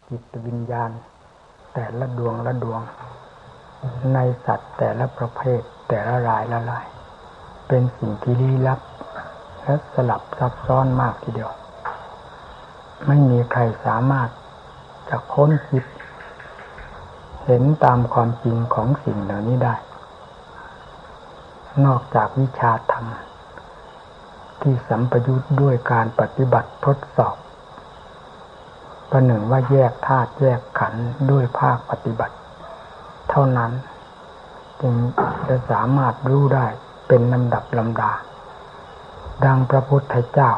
จิตวิญญาณแต่ละดวงละดวงในสัตว์แต่ละประเภทแต่ละรายละรายเป็นสิ่งที่ลี้ลับและสลับซับซ้อนมากทีเดียวไม่มีใครสามารถจะค้นคิดเห็นตามความจริงของสิ่งเหล่านี้ได้นอกจากวิชาธรรมที่สัมปยุตด้วยการปฏิบัติทดสอบประหนึ่งว่าแยกธาตุแยกขันธ์ด้วยภาคปฏิบัติเท่านั้นจึงจะสามารถรู้ได้เป็นลำดับลำดาดังพระพุทธเจ้า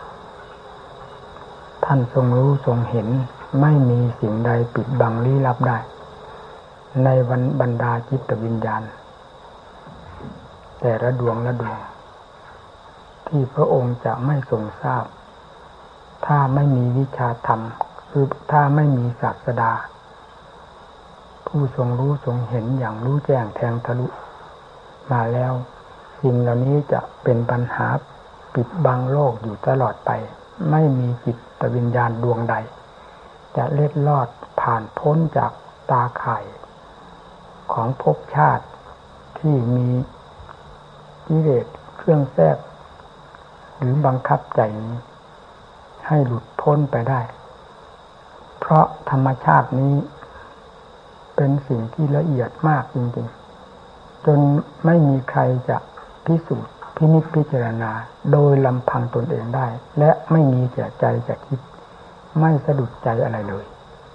ท่านทรงรู้ทรงเห็นไม่มีสิ่งใดปิดบังลี้ลับได้ในบรรดาจิตวิญญาณแต่ละดวงละดวงที่พระองค์จะไม่ทรงทราบถ้าไม่มีวิชาธรรมคือถ้าไม่มีศาสดาผู้ทรงรู้ทรงเห็นอย่างรู้แจ้งแทงทะลุมาแล้วสิ่งเหล่านี้จะเป็นปัญหาปิดบังโลกอยู่ตลอดไปไม่มีจิตวิญญาณดวงใดจะเล็ดลอดผ่านพ้นจากตาข่ายของภพชาติที่มีกิเลสเครื่องแทรกหรือบังคับใจให้หลุดพ้นไปได้เพราะธรรมชาตินี้เป็นสิ่งที่ละเอียดมากจริงๆจนไม่มีใครจะพิสูจน์พินิจพิจารณาโดยลำพังตนเองได้และไม่มีแก่ใจจะคิดไม่สะดุดใจอะไรเลย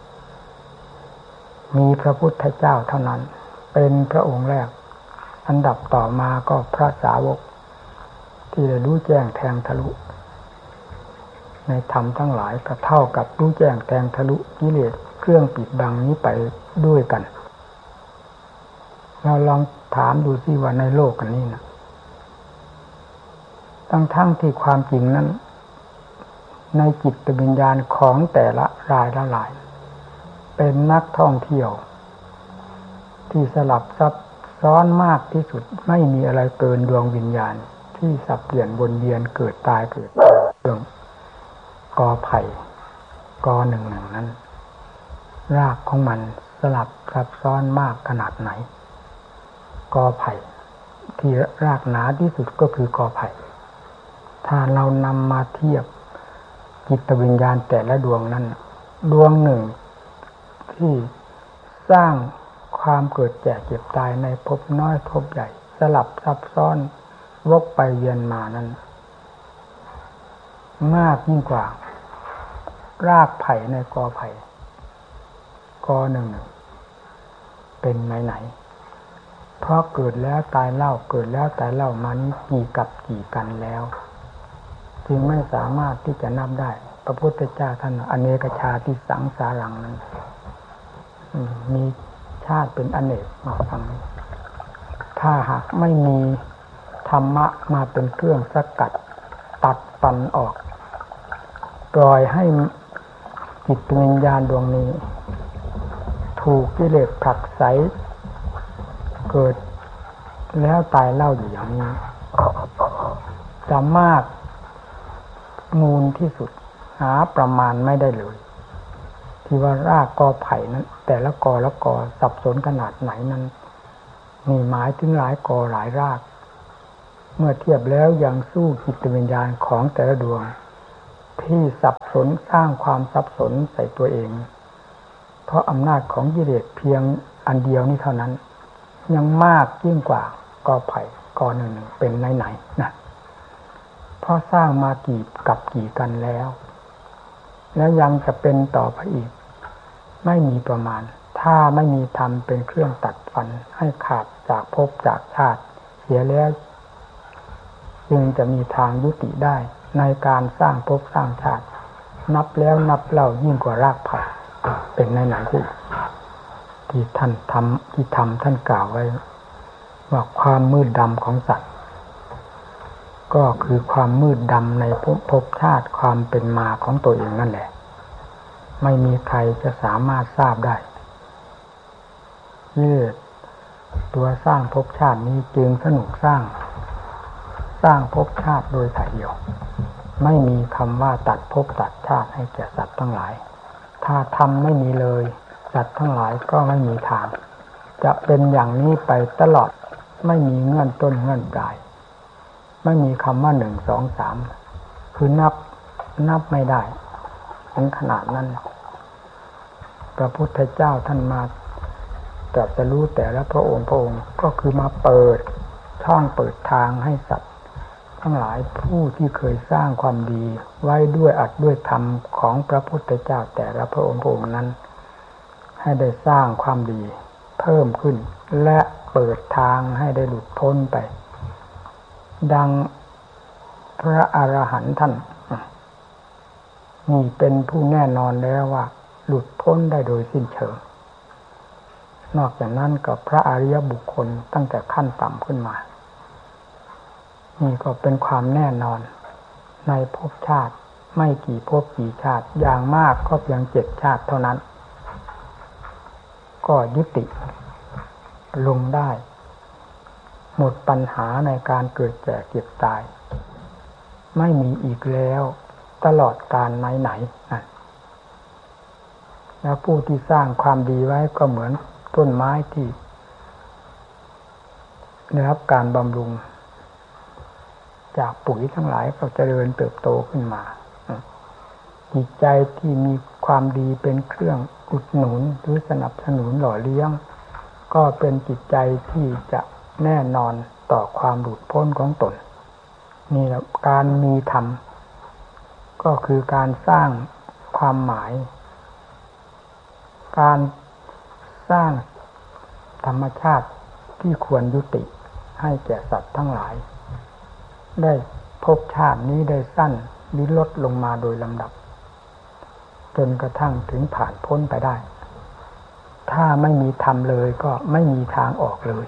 มีพระพุทธเจ้าเท่านั้นเป็นพระองค์แรกอันดับต่อมาก็พระสาวกที่ได้รู้แจ้งแทงทะลุในธรรมทั้งหลายก็เท่ากับรู้แจ้งแทงทะลุกิเลสเครื่องปิดบังนี้ไปด้วยกันเราลองถามดูสิว่าในโลกอันนี้นะทั้งที่ความจริงนั้นในจิตวิญญาณของแต่ละรายละหลายเป็นนักท่องเที่ยวที่สลับซับซ้อนมากที่สุดไม่มีอะไรเกินดวงวิญญาณที่สับเปลี่ยนวนเวียนเกิดตายเกิดเรื่องกอไผ่กอหนึ่งนั้นรากของมันสลับซับซ้อนมากขนาดไหนกอไผ่ที่รากหนาที่สุดก็คือกอไผ่ถ้าเรานำมาเทียบจิตวิญญาณแต่ละดวงนั้นดวงหนึ่งที่สร้างความเกิดแก่เจ็บตายในภพน้อยภพใหญ่สลับซับซ้อนวกไปเวียนมานั้นมากยิ่งกว่ารากไผ่ในกอไผ่กอหนึ่งเป็นไหนเพราะเกิดแล้วตายเล่าเกิดแล้วตายเล่ามานี้กี่กับกี่กันแล้วจึงไม่สามารถที่จะนับได้พระพุทธเจ้าท่านอเนกชาติสังสารังนั้นมีชาติเป็นอเนกมาฟังถ้าหากไม่มีธรรมะมาเป็นเครื่องสกัดตัดฟันออกปล่อยให้จิตวิญญาณดวงนี้ถูกกิเลสผลักไสเกิดแล้วตายเล่าอยู่อย่างนี้จะมากมูลที่สุดหาประมาณไม่ได้เลยที่ว่ารากกอไผ่นั้นแต่ละกอละกอสับสนขนาดไหนนั้นนี่หมายถึงหลายกอหลายรากเมื่อเทียบแล้วยังสู้จิตวิญญาณของแต่ละดวงที่สับสนสร้างความสับสนใส่ตัวเองเพราะอำนาจของกิเลสเพียงอันเดียวนี้เท่านั้นยังมากยิ่งกว่ากอไผ่กอหนึ่งเป็นไหนๆนะเพราะสร้างมากี่กับกี่กันแล้วแล้วยังจะเป็นต่อไปอีกไม่มีประมาณถ้าไม่มีธรรมเป็นเครื่องตัดฟันให้ขาดจากภพจากชาติเสียแล้วจึงจะมีทางยุติได้ในการสร้างภพสร้างชาตินับแล้วนับเล่ายิ่งกว่ารากไผ่เป็นไหนที่ท่านทำท่านกล่าวไว้ว่าความมืดดำของสัตว์ก็คือความมืดดำในภพชาติความเป็นมาของตัวเองนั่นแหละไม่มีใครจะสามารถทราบได้ตัวสร้างภพชาตินี้จึงสนุกสร้างภพชาติโดยถ่ายเดียวไม่มีคำว่าตัดภพตัดชาติให้แก่สัตว์ทั้งหลายทถ้าธรรมไม่มีเลยสัตว์ทั้งหลายก็ไม่มีทางจะเป็นอย่างนี้ไปตลอดไม่มีเงื่อนต้นเงื่อนปลายไม่มีคำว่า1 2 3คือนับไม่ได้ถึงขนาดนั้นพระพุทธเจ้าท่านมาตรัสรู้แต่ละพระองค์ก็คือมาเปิดช่องเปิดทางให้สัตว์ทั้งหลายผู้ที่เคยสร้างความดีไว้ด้วยอัดด้วยธรรมของพระพุทธเจ้าแต่ละพระองค์นั้นให้ได้สร้างความดีเพิ่มขึ้นและเปิดทางให้ได้หลุดพ้นไปดังพระอรหันต์ท่านนี่เป็นผู้แน่นอนแล้วว่าหลุดพ้นได้โดยสิ้นเชิงนอกจากนั้นกับพระอริยบุคคลตั้งแต่ขั้นต่ำขึ้นมานี่ก็เป็นความแน่นอนในภพชาติไม่กี่ภพกี่ชาติอย่างมากก็เพียง7 ชาติเท่านั้นก็ยุติลงได้หมดปัญหาในการเกิดแก่เจ็บตายไม่มีอีกแล้วตลอดกาลไหนแล้วผู้ที่สร้างความดีไว้ก็เหมือนต้นไม้ที่ได้รับการบำรุงจากปุ๋ยทั้งหลายก็เจริญเติบโตขึ้นมาจิตใจที่มีความดีเป็นเครื่องอุดหนุนหรือสนับสนุนหล่อเลี้ยงก็เป็นจิตใจที่จะแน่นอนต่อความหลุดพ้นของตนนี่แหละการมีธรรมก็คือการสร้างความหมายการสร้างธรรมชาติที่ควรยุติให้แก่สัตว์ทั้งหลายได้ภพชาตินี้ได้สั้นหรือลดลงมาโดยลำดับจนกระทั่งถึงผ่านพ้นไปได้ถ้าไม่มีธรรมเลยก็ไม่มีทางออกเลย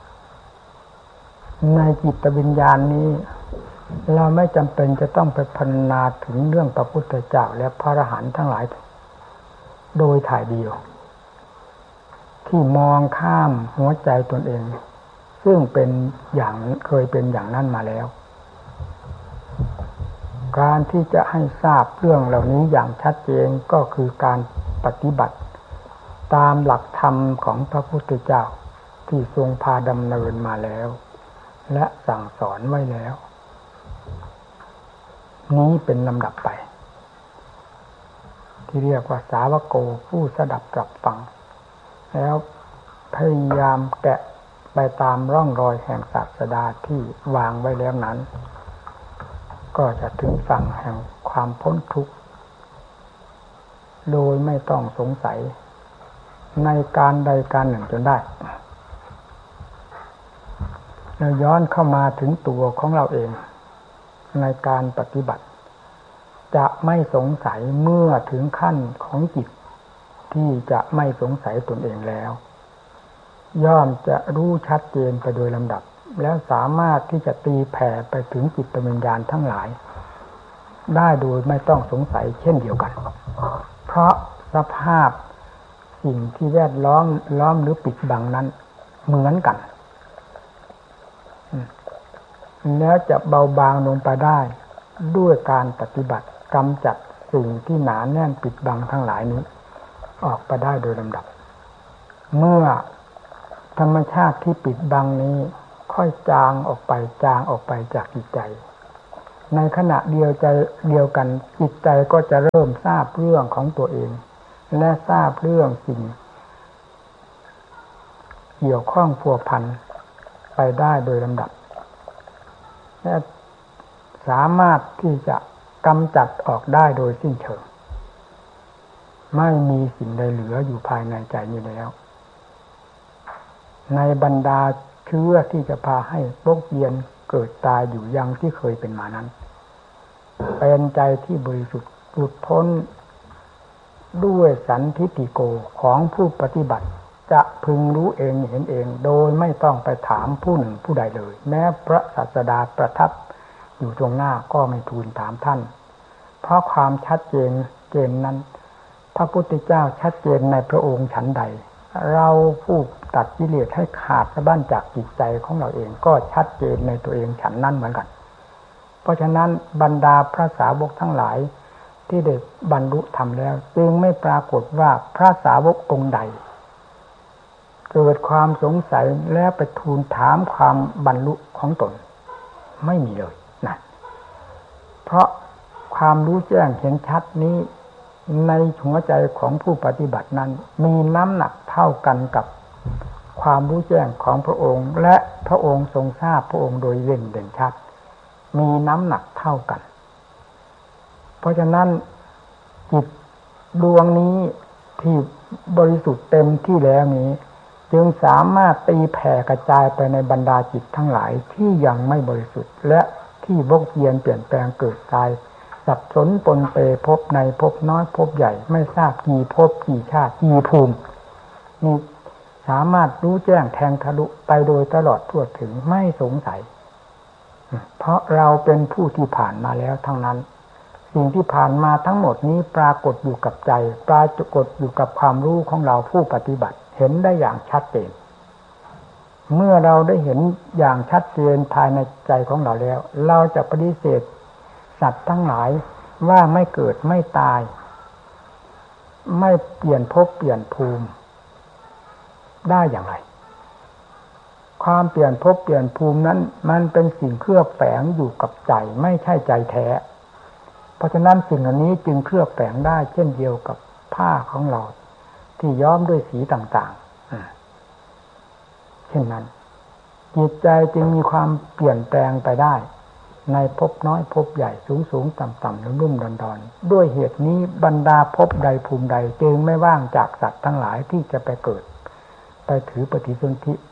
ในจิตวิญญาณนี้เราไม่จำเป็นจะต้องไปพรรณนาถึงเรื่องพระพุทธเจ้าและพระอรหันต์ทั้งหลายโดยถ่ายเดียวที่มองข้ามหัวใจตนเองซึ่งเป็นอย่างเคยเป็นอย่างนั้นมาแล้วการที่จะให้ทราบเรื่องเหล่านี้อย่างชัดเจนก็คือการปฏิบัติตามหลักธรรมของพระพุทธเจ้าที่ทรงพาดำเนินมาแล้วและสั่งสอนไว้แล้วนี้เป็นลำดับไปที่เรียกว่าสาวโกผู้สดับตรับฟังแล้วพยายามแกะไปตามร่องรอยแห่งศาสดาที่วางไว้แล้วนั้นก็จะถึงฝั่งแห่งความพ้นทุกข์โดยไม่ต้องสงสัยในการใดการหนึ่งจนได้เราย้อนเข้ามาถึงตัวของเราเองในการปฏิบัติจะไม่สงสัยเมื่อถึงขั้นของจิตที่จะไม่สงสัยตนเองแล้วย่อมจะรู้ชัดเจนไปโดยลำดับแล้วสามารถที่จะตีแผ่ไปถึงจิตวิญญาณทั้งหลายได้โดยไม่ต้องสงสัยเช่นเดียวกันเพราะสภาพสิ่งที่แวดล้อมหรือปิดบังนั้นเหมือนกันแล้วจะเบาบางลงไปได้ด้วยการปฏิบัติกำจัดสิ่งที่หนาแน่นปิดบังทั้งหลายนี้ออกไปได้โดยลำดับเมื่อธรรมชาติที่ปิดบังนี้ค่อยจางออกไปจากจิตใจในขณะเดียวกันจิตใจก็จะเริ่มทราบเรื่องของตัวเองและทราบเรื่องสิ่งเกี่ยวข้องพัวพันไปได้โดยลำดับและสามารถที่จะกำจัดออกได้โดยสิ้นเชิงไม่มีสิ่งใดเหลืออยู่ภายในใจนี้แล้วในบรรดาเชื้อที่จะพาให้วกเวียนเกิดตายอยู่อย่างที่เคยเป็นมานั้นเป็นใจที่บริสุทธิ์หลุดพ้นด้วยสันทิฏฐิโกของผู้ปฏิบัติจะพึงรู้เองเห็นเองโดยไม่ต้องไปถามผู้หนึ่งผู้ใดเลยแม้พระศาสดาประทับอยู่ตรงหน้าก็ไม่ทูลถามท่านเพราะความชัดเจนนั้นพระพุทธเจ้าชัดเจนในพระองค์ฉันใดเราผู้ตัดกิเลสให้ขาดสะบั้นจากจิตใจของเราเองก็ชัดเจนในตัวเองฉันนั้นเหมือนกันเพราะฉะนั้นบรรดาพระสาวกทั้งหลายที่ได้บรรลุธรรมแล้วจึงไม่ปรากฏว่าพระสาวกองค์ใดเกิดความสงสัยแล้วไปทูลถามความบรรลุของตนไม่มีเลยนั่นเพราะความรู้แจ้งเห็นชัดนี้ในหัวใจของผู้ปฏิบัตินั้นมีน้ำหนักเท่ากันกับความรู้แจ้งของพระองค์และพระองค์ทรงทราบพระองค์โดยเด่นชัดมีน้ำหนักเท่ากันเพราะฉะนั้นจิตดวงนี้ที่บริสุทธิ์เต็มที่แล้วนี้จึงสามารถตีแผ่กระจายไปในบรรดาจิตทั้งหลายที่ยังไม่บริสุทธิ์และที่วกเวียนเปลี่ยนแปลงเกิดตายสับสนปนเปพบในพบน้อยพบใหญ่ไม่ทราบกี่พบกี่ชาติกี่ภูมินี่สามารถรู้แจ้งแทงทะลุไปโดยตลอดทั่วถึงไม่สงสัยเพราะเราเป็นผู้ที่ผ่านมาแล้วทั้งนั้นสิ่งที่ผ่านมาทั้งหมดนี้ปรากฏอยู่กับใจปรากฏอยู่กับความรู้ของเราผู้ปฏิบัติเห็นได้อย่างชัดเจนเมื่อเราได้เห็นอย่างชัดเจนภายในใจของเราแล้วเราจะปฏิเสธสัตว์ทั้งหลายว่าไม่เกิดไม่ตายไม่เปลี่ยนภพเปลี่ยนภูมิได้อย่างไรความเปลี่ยนภพเปลี่ยนภูมินั้นมันเป็นสิ่งเคลือบแฝงอยู่กับใจไม่ใช่ใจแท้เพราะฉะนั้นสิ่งอันนี้จึงเคลือบแฝงได้เช่นเดียวกับผ้าของเราที่ย้อมด้วยสีต่างๆเช่นนั้นจิตใจจึงมีความเปลี่ยนแปลงไปได้ในภพน้อยภพใหญ่สูงๆต่ำๆลุ่มๆดอนๆด้วยเหตุนี้บรรดาภพใดภูมิใดจึงไม่ว่างจากสัตว์ทั้งหลายที่จะไปเกิดไปถือปฏิสนธิ